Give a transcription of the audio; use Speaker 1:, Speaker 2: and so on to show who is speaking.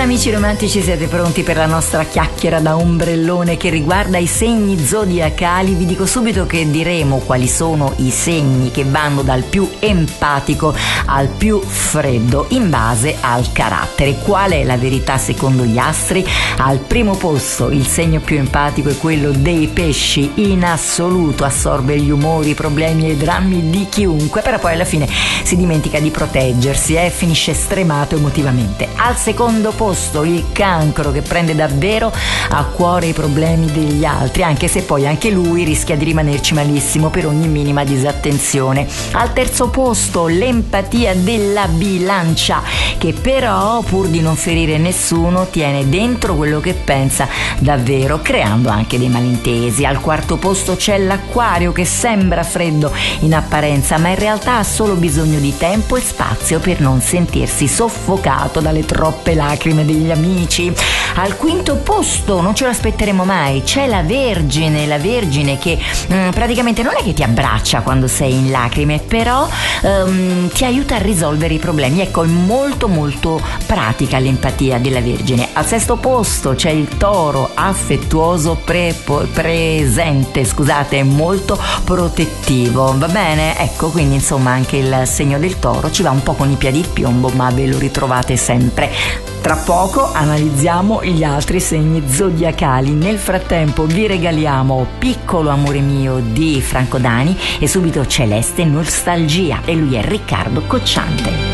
Speaker 1: amici romantici, siete pronti per la nostra chiacchiera da ombrellone che riguarda i segni zodiacali? Vi dico subito che diremo quali sono i segni che vanno dal più empatico al più freddo in base al carattere. Qual è la verità secondo gli astri? Al primo posto il segno più empatico è quello dei pesci, in assoluto assorbe gli umori, i problemi e i drammi di chiunque, però poi alla fine si dimentica di proteggersi e finisce stremato emotivamente. Al secondo posto il cancro, che prende davvero a cuore i problemi degli altri, anche se poi anche lui rischia di rimanerci malissimo per ogni minima disattenzione. Al terzo posto l'empatia della bilancia, che però pur di non ferire nessuno tiene dentro quello che pensa davvero, creando anche dei malintesi. Al quarto posto c'è l'acquario, che sembra freddo in apparenza ma in realtà ha solo bisogno di tempo e spazio per non sentirsi soffocato dalle troppe lacrime degli amici. Al quinto posto, non ce l'aspetteremo mai, c'è la Vergine che praticamente non è che ti abbraccia quando sei in lacrime, però ti aiuta a risolvere i problemi. Ecco, è molto molto pratica l'empatia della Vergine. Al sesto posto c'è il Toro, affettuoso, presente, molto protettivo, va bene? Ecco, quindi insomma anche il segno del Toro ci va un po' con i piedi di piombo, ma ve lo ritrovate sempre. Tra poco analizziamo gli altri segni zodiacali. Nel frattempo vi regaliamo Piccolo amore mio di Franco Dani e subito Celeste Nostalgia, e lui è Riccardo Cocciante.